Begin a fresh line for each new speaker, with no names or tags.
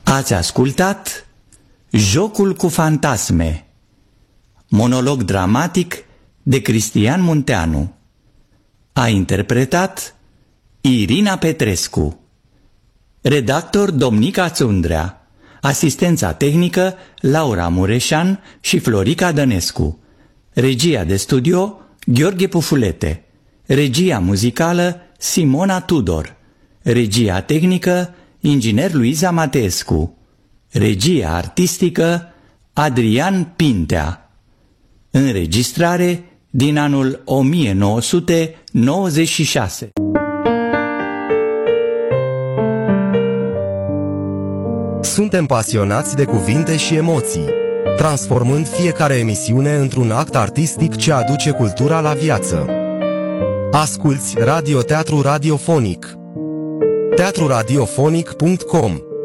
Ați ascultat Jocul cu fantasme, monolog dramatic de Cristian Munteanu. A interpretat Irina Petrescu. Redactor Domnica Țundrea. Asistența tehnică Laura Mureșan și Florica Dănescu. Regia de studio Gheorghe Pufulete. Regia muzicală Simona Tudor. Regia tehnică inginer Luiza Mateescu. Regia artistică Adrian Pintea. Înregistrare din anul 1996.
Suntem pasionați de cuvinte și emoții, transformând fiecare emisiune într-un act artistic ce aduce cultura la viață. Asculți Radioteatru Radiofonic. teatruradiofonic.com